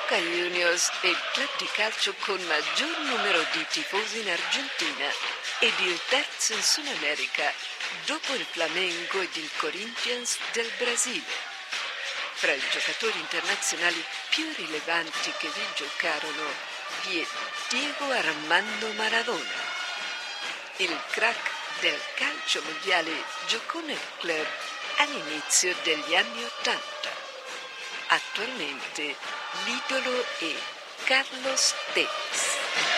Boca Juniors è il club di calcio con maggior numero di tifosi in Argentina ed il terzo in Sud America, dopo il Flamengo ed il Corinthians del Brasile. Fra i giocatori internazionali più rilevanti che vi giocarono vi è Diego Armando Maradona. Il crack del calcio mondiale giocò nel club all'inizio degli anni '80. Attualmente l'idolo è Carlos Tevez.